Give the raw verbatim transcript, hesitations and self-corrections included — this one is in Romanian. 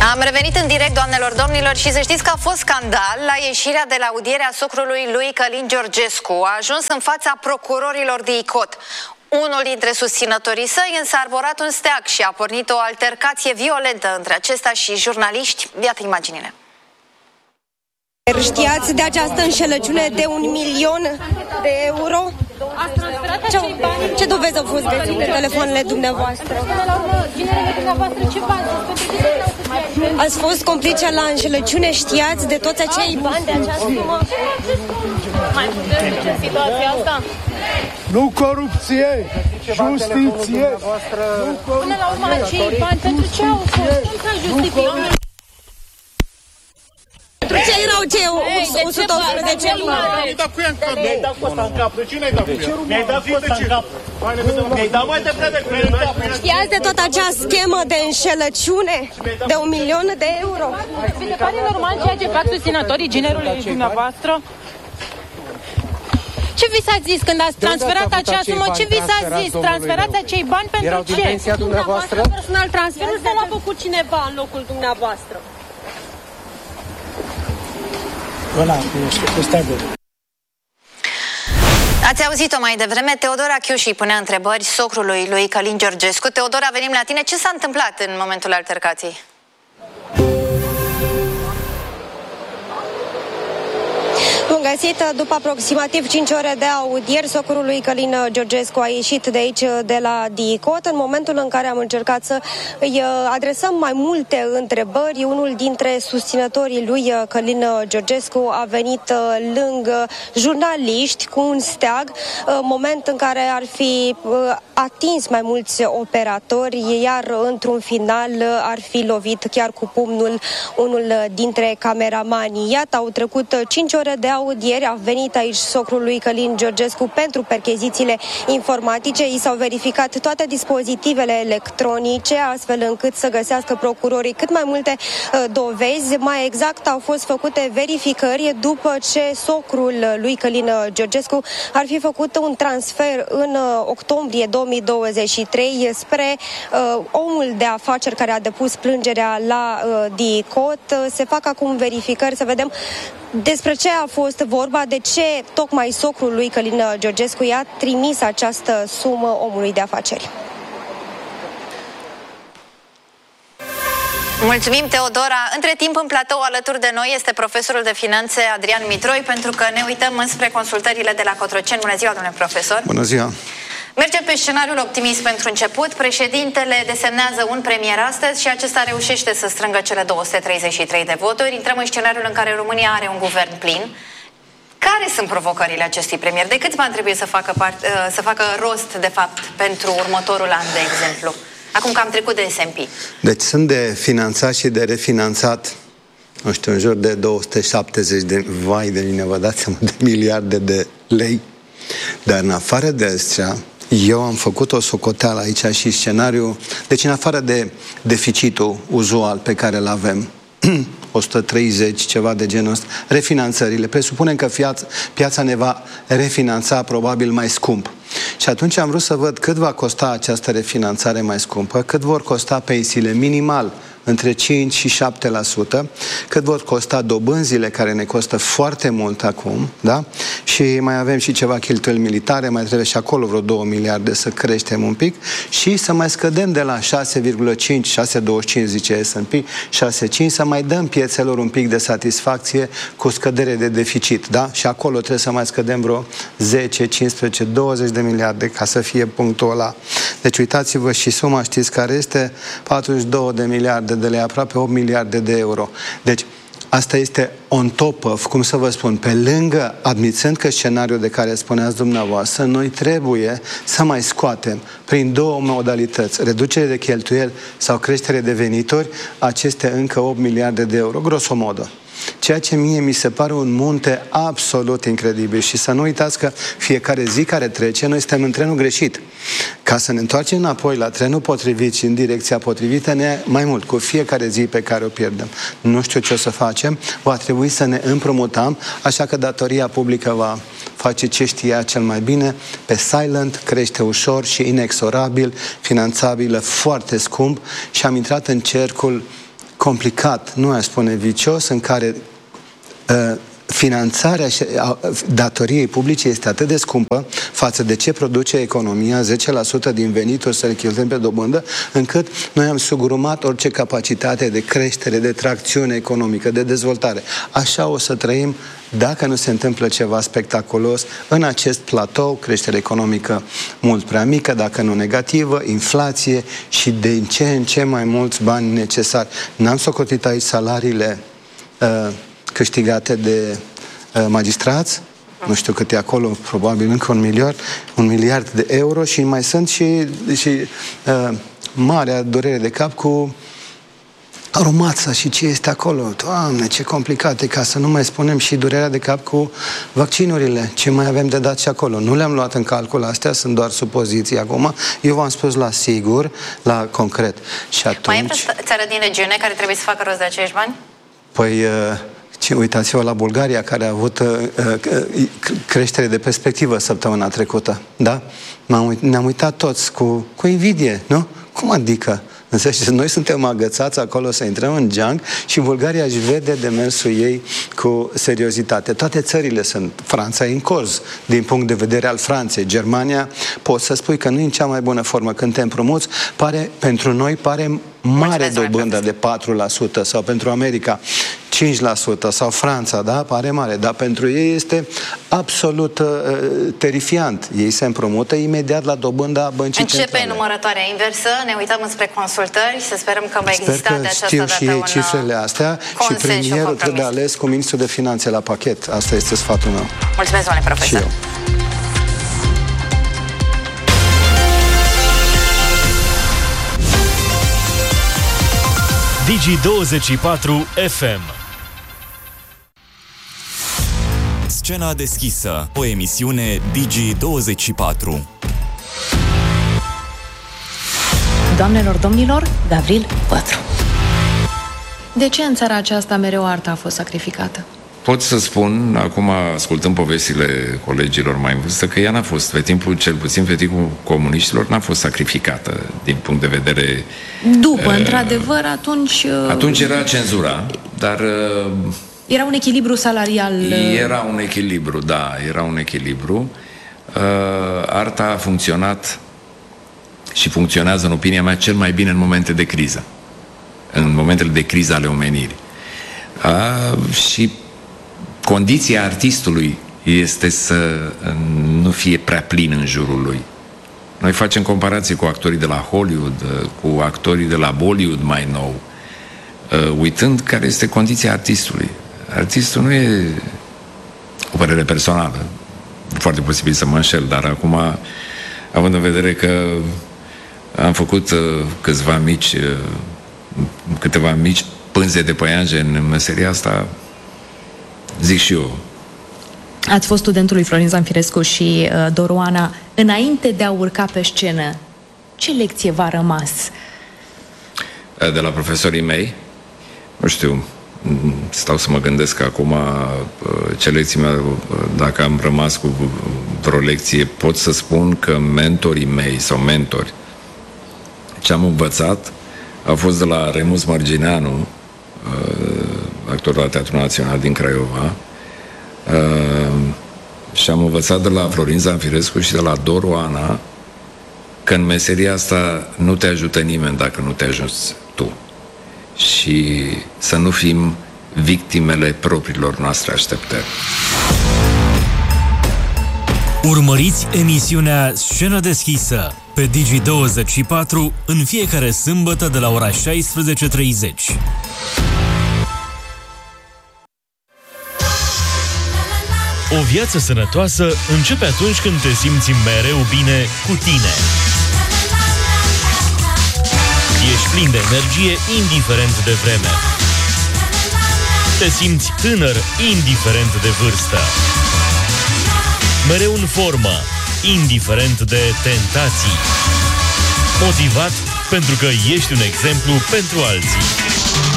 Am revenit în direct, doamnelor, domnilor, și să știți că a fost scandal la ieșirea de la audierea socrului lui Călin Georgescu. A ajuns în fața procurorilor de ICOT. Unul dintre susținătorii săi însă a arborat un steag și a pornit o altercație violentă între acesta și jurnaliști. Iată imaginile. Știați de această înșelăciune de un milion de euro? Ce, ce dovezi au fost găsite în telefoanele dumneavoastră? Ați fost complice la înșelăciune? Știați de toți acei bani, de această sumă? Mai putem duce situația asta? Nu corupție, justiție. Până la urmă, acei bani, pentru ce au fost? Cum să justificăm? Pentru ce erau cei o sută unsprezece mii? Mi-ai dat cu ea în cap. Mi-ai dat cu ăsta în cap. De ce n-ai dat cu ea? Mi-ai dat cu ăsta în cap. Mi-ai dat mai devreme cu ea. Știați de tot acea schemă de înșelăciune de un milion de euro? Vi se pare normal ceea ce fac susținătorii generului dumneavoastră? Ce vi s-a zis când ați transferat acea sumă? Ce vi s-a zis? Transferați acei bani pentru ce? Pensia dumneavoastră? Personal transferul sau l-a făcut cineva în locul dumneavoastră? Ăla, cu steagul. Ați auzit-o mai devreme, Teodora Chiuși punea întrebări socrului lui Călin Georgescu. Teodora, venim la tine. Ce s-a întâmplat în momentul altercației? Bun găsit, după aproximativ cinci ore de audieri, socrul lui Călin Georgescu a ieșit de aici, de la DICOT. În momentul în care am încercat să îi adresăm mai multe întrebări, unul dintre susținătorii lui Călin Georgescu a venit lângă jurnaliști cu un steag, moment în care ar fi atins mai mulți operatori, iar într-un final ar fi lovit chiar cu pumnul unul dintre cameramani. Iată, au trecut cinci ore de audieri, a venit aici socrul lui Călin Georgescu pentru perchezițiile informatice. I s-au verificat toate dispozitivele electronice, astfel încât să găsească procurorii cât mai multe uh, dovezi. Mai exact, au fost făcute verificări după ce socrul lui Călin Georgescu ar fi făcut un transfer în uh, octombrie două mii douăzeci și trei spre uh, omul de afaceri care a depus plângerea la uh, DICOT. Se fac acum verificări să vedem despre ce a fost vorba, de ce tocmai socrul lui Călin Georgescu i-a trimis această sumă omului de afaceri. Mulțumim, Teodora. Între timp, în platou alături de noi este profesorul de finanțe Adrian Mitroi, pentru că ne uităm înspre consultările de la Cotroceni. Bună ziua, domnule profesor! Bună ziua! Mergem pe scenariul optimist pentru început. Președintele desemnează un premier astăzi și acesta reușește să strângă cele două sute treizeci și trei de voturi. Intrăm în scenariul în care România are un guvern plin. Care sunt provocările acestui premier? De câți bani trebuie să facă, part, să facă rost, de fapt, pentru următorul an, de exemplu? Acum că am trecut de S and P. Deci sunt de finanțat și de refinanțat, nu știu, în jur de două sute șaptezeci de, vai de mine, vă dați seama, de miliarde de lei. Dar în afară de astea, eu am făcut o socoteală aici și scenariu, deci în afară de deficitul uzual pe care îl avem, o sută treizeci, ceva de genul ăsta, refinanțările, presupunem că piața, piața ne va refinanța probabil mai scump. Și atunci am vrut să văd cât va costa această refinanțare mai scumpă, cât vor costa pensiile minimal între cinci și șapte la sută, cât vor costa dobânzile care ne costă foarte mult acum, da? Și mai avem și ceva cheltuieli militare, mai trebuie și acolo vreo două miliarde să creștem un pic și să mai scădem de la șase virgulă cinci, șase virgulă douăzeci și cinci zice S and P, șase virgulă cinci, să mai dăm piețelor un pic de satisfacție cu scădere de deficit, da? Și acolo trebuie să mai scădem vreo zece, cincisprezece, douăzeci de miliarde ca să fie punctul ăla. Deci uitați-vă și suma, știți care este? patruzeci și două de miliarde de lei, aproape opt miliarde de euro. Deci, asta este on top of, cum să vă spun, pe lângă, admițând că scenariul de care spuneați dumneavoastră, noi trebuie să mai scoatem prin două modalități, reducere de cheltuieli sau creștere de venituri, aceste încă opt miliarde de euro, grosomodo. Ceea ce mie mi se pare un munte absolut incredibil și să nu uitați că fiecare zi care trece, noi suntem în trenul greșit. Ca să ne întoarcem înapoi la trenul potrivit și în direcția potrivită, ne mai mult, cu fiecare zi pe care o pierdem. Nu știu ce o să facem, va trebui să ne împrumutăm, așa că datoria publică va face ce știa cel mai bine, pe silent, crește ușor și inexorabil, finanțabilă, foarte scump și am intrat în cercul complicat, nu aș spune vicios, în care uh, finanțarea datoriei publice este atât de scumpă față de ce produce economia, zece la sută din venituri să le cheltuim pe dobândă, încât noi am sugrumat orice capacitate de creștere, de tracțiune economică, de dezvoltare. Așa o să trăim dacă nu se întâmplă ceva spectaculos în acest platou, creștere economică mult prea mică, dacă nu negativă, inflație și de în ce în ce mai mulți bani necesari. N-am socotit aici salariile uh, câștigate de uh, magistrați, nu știu cât e acolo, probabil încă un miliard, un miliard de euro și mai sunt și, și uh, marea durere de cap cu aromața și ce este acolo. Doamne, ce complicate, ca să nu mai spunem și durerea de cap cu vaccinurile. Ce mai avem de dat și acolo? Nu le-am luat în calcul astea, sunt doar supoziții acum. Eu v-am spus la sigur, la concret. Și atunci... Mai e vreo țară din regiune care trebuie să facă rost de acești bani? Păi... Uh, Ce, uitați-vă la Bulgaria, care a avut uh, uh, creștere de perspectivă săptămâna trecută, da? Ne-am uitat toți cu, cu invidie, nu? Cum adică? Înțelegeți? Noi suntem agățați acolo să intrăm în geanc și Bulgaria își vede demersul ei cu seriozitate. Toate țările sunt. Franța e în curs, din punct de vedere al Franței. Germania, poți să spui că nu e în cea mai bună formă. Când te împrumuți, pare, pentru noi pare mare dobândă de patru la sută sau pentru America cinci la sută sau Franța, da? Pare mare, dar pentru ei este absolut uh, terifiant. Ei se împrumută imediat la dobânda băncii Începe centrale. numărătoarea inversă, ne uităm înspre consultări, să sperăm că va exista de această știu dată și un cifrele astea și premierul trebuie ales cu ministrul de finanțe la pachet. Asta este sfatul meu. Mulțumesc, doamne profesor. Și eu. Digi douăzeci și patru F M. Scena deschisă, o emisiune Digi douăzeci și patru. Doamnelor, domnilor, Gavril Pătru. De ce în țara aceasta mereu arta a fost sacrificată? Pot să spun, acum ascultând povestile colegilor mai în vârstă, că ea n-a fost, pe timpul, cel puțin pe timpul comuniștilor, n-a fost sacrificată din punct de vedere... După, uh, într-adevăr, atunci... Uh, atunci era cenzura, dar... Uh, era un echilibru salarial... Uh, era un echilibru, da, era un echilibru. Uh, arta a funcționat și funcționează, în opinia mea, cel mai bine în momente de criză. În momentele de criză ale omenirii. Uh, și condiția artistului este să nu fie prea plin în jurul lui. Noi facem comparație cu actorii de la Hollywood, cu actorii de la Bollywood mai nou, uitând care este condiția artistului. Artistul nu e o părere personală. Foarte posibil să mă înșel, dar acum, având în vedere că am făcut câțiva mici, câteva mici pânze de păianjen în meseria asta, zic și eu. Ați fost studentul lui Florin Zanfirescu și uh, Doru Ana. Înainte de a urca pe scenă, ce lecție v-a rămas? De la profesorii mei? Nu știu, stau să mă gândesc acum ce lecții mea, dacă am rămas cu vreo lecție, pot să spun că mentorii mei sau mentori, ce am învățat a fost de la Remus Mărgineanu, actor la Teatrul Național din Craiova, uh, și am învățat de la Florin Zanfirescu și de la Doru Ana că în meseria asta nu te ajută nimeni dacă nu te ajuți tu. Și să nu fim victimele propriilor noastre așteptări. Urmăriți emisiunea Scenă deschisă pe Digi douăzeci și patru în fiecare sâmbătă de la ora șaisprezece treizeci. O viață sănătoasă începe atunci când te simți mereu bine cu tine. Ești plin de energie, indiferent de vreme. Te simți tânăr, indiferent de vârstă. Mereu în formă, indiferent de tentații. Motivat pentru că ești un exemplu pentru alții.